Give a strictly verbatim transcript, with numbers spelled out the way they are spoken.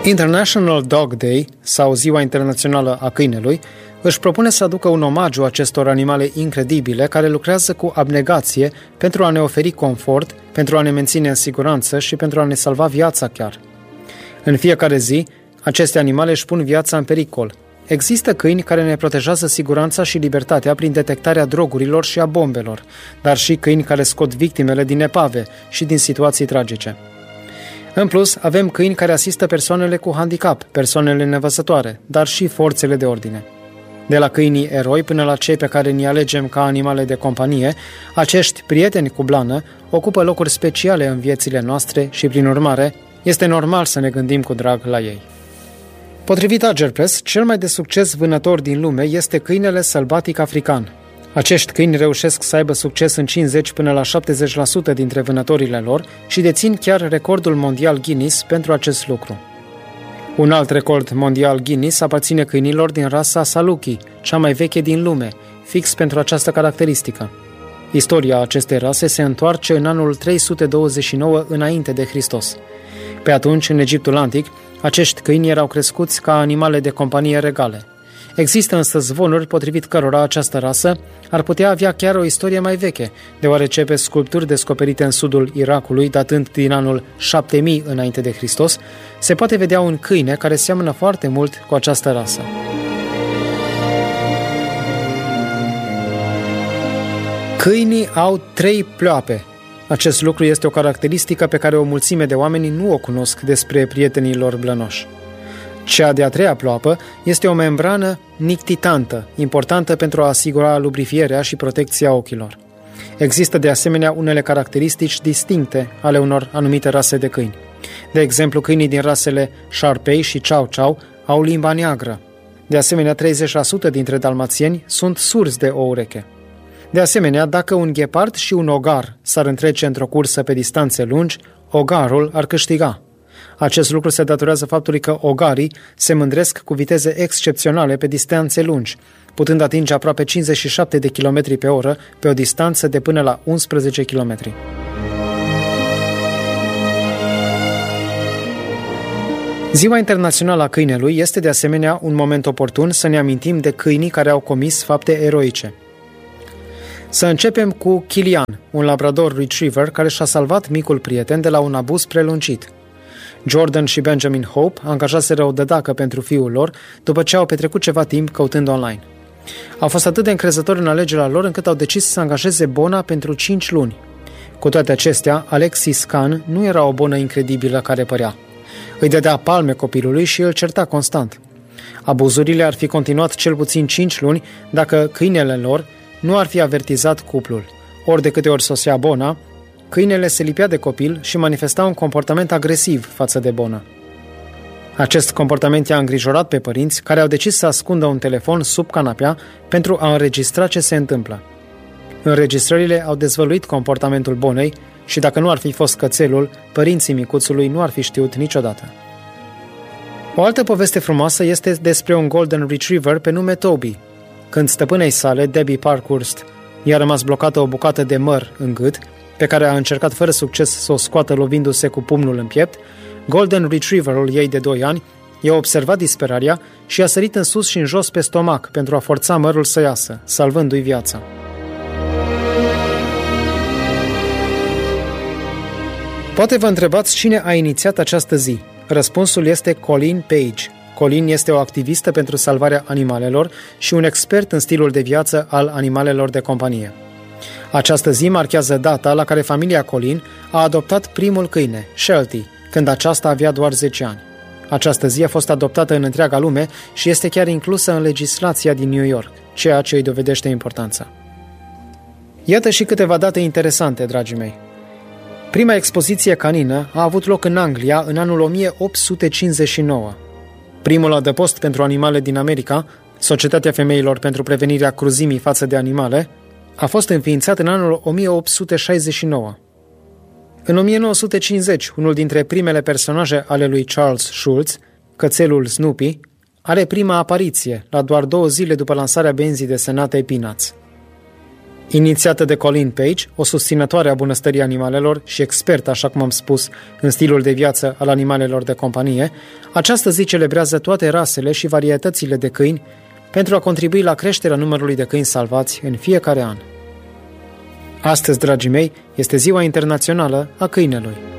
International Dog Day, sau Ziua Internațională a Câinelui, își propune să aducă un omagiu acestor animale incredibile care lucrează cu abnegație pentru a ne oferi confort, pentru a ne menține în siguranță și pentru a ne salva viața chiar. În fiecare zi, aceste animale își pun viața în pericol. Există câini care ne protejează siguranța și libertatea prin detectarea drogurilor și a bombelor, dar și câini care scot victimele din epave și din situații tragice. În plus, avem câini care asistă persoanele cu handicap, persoanele nevăzătoare, dar și forțele de ordine. De la câinii eroi până la cei pe care ni alegem ca animale de companie, acești prieteni cu blană ocupă locuri speciale în viețile noastre și, prin urmare, este normal să ne gândim cu drag la ei. Potrivit Agerpres, cel mai de succes vânător din lume este câinele sălbatic african. Acești câini reușesc să aibă succes în cincizeci până la șaptezeci la sută dintre vânătorile lor și dețin chiar recordul mondial Guinness pentru acest lucru. Un alt record mondial Guinness aparține câinilor din rasa Saluki, cea mai veche din lume, fix pentru această caracteristică. Istoria acestei rase se întoarce în anul trei sute douăzeci și nouă înainte de Hristos. Pe atunci, în Egiptul antic, acești câini erau crescuți ca animale de companie regale. Există însă zvonuri potrivit cărora această rasă ar putea avea chiar o istorie mai veche, deoarece pe sculpturi descoperite în sudul Irakului, datând din anul șapte mii înainte de Hristos, se poate vedea un câine care seamănă foarte mult cu această rasă. Câinii au trei pleoape. Acest lucru este o caracteristică pe care o mulțime de oameni nu o cunosc despre prietenii lor blănoși. Cea de-a treia ploapă este o membrană nictitantă, importantă pentru a asigura lubrifierea și protecția ochilor. Există de asemenea unele caracteristici distincte ale unor anumite rase de câini. De exemplu, câinii din rasele Shar-Pei și Chow Chow au limba neagră. De asemenea, treizeci la sută dintre dalmațieni sunt surzi de o ureche. De asemenea, dacă un ghepard și un ogar s-ar întrece într-o cursă pe distanțe lungi, ogarul ar câștiga. Acest lucru se datorează faptului că ogarii se mândresc cu viteze excepționale pe distanțe lungi, putând atinge aproape cincizeci și șapte de kilometri pe oră pe o distanță de până la unsprezece kilometri. Ziua Internațională a Câinelui este de asemenea un moment oportun să ne amintim de câinii care au comis fapte eroice. Să începem cu Kilian, un labrador retriever care și-a salvat micul prieten de la un abuz prelungit. Jordan și Benjamin Hope angajaseră o dădacă pentru fiul lor după ce au petrecut ceva timp căutând online. Au fost atât de încrezători în alegerea lor încât au decis să angajeze Bona pentru cinci luni. Cu toate acestea, Alexis Khan nu era o bonă incredibilă care părea. Îi dădea palme copilului și îl certa constant. Abuzurile ar fi continuat cel puțin cinci luni dacă câinele lor nu ar fi avertizat cuplul. Ori de câte ori sosea Bona, câinele se lipea de copil și manifesta un comportament agresiv față de Bona. Acest comportament i-a îngrijorat pe părinți, care au decis să ascundă un telefon sub canapea pentru a înregistra ce se întâmplă. Înregistrările au dezvăluit comportamentul Bonei și dacă nu ar fi fost cățelul, părinții micuțului nu ar fi știut niciodată. O altă poveste frumoasă este despre un Golden Retriever pe nume Toby. Când stăpânei sale, Debbie Parkhurst, i-a rămas blocată o bucată de măr în gât, pe care a încercat fără succes să o scoată lovindu-se cu pumnul în piept, Golden Retrieverul ei de doi ani i-a observat disperarea și a sărit în sus și în jos pe stomac pentru a forța mărul să iasă, salvându-i viața. Poate vă întrebați cine a inițiat această zi. Răspunsul este Colleen Page. Colleen este o activistă pentru salvarea animalelor și un expert în stilul de viață al animalelor de companie. Această zi marchează data la care familia Colleen a adoptat primul câine, Sheltie, când aceasta avea doar zece ani. Această zi a fost adoptată în întreaga lume și este chiar inclusă în legislația din New York, ceea ce îi dovedește importanța. Iată și câteva date interesante, dragii mei. Prima expoziție canină a avut loc în Anglia în anul o mie opt sute cincizeci și nouă. Primul adăpost pentru animale din America, Societatea Femeilor pentru Prevenirea Cruzimii față de Animale, a fost înființat în anul o mie opt sute șaizeci și nouă. În o mie nouă sute cincizeci, unul dintre primele personaje ale lui Charles Schulz, cățelul Snoopy, are prima apariție, la doar două zile după lansarea benzii desenate Peanuts. Inițiată de Colin Page, o susținătoare a bunăstării animalelor și expertă, așa cum am spus, în stilul de viață al animalelor de companie, această zi celebrează toate rasele și varietățile de câini pentru a contribui la creșterea numărului de câini salvați în fiecare an. Astăzi, dragii mei, este Ziua Internațională a Câinelui.